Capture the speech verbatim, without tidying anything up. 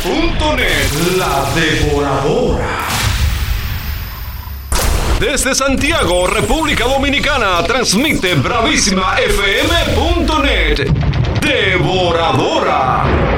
punto net. La Devoradora. Desde Santiago, República Dominicana, transmite bravísima f m punto net. Devoradora.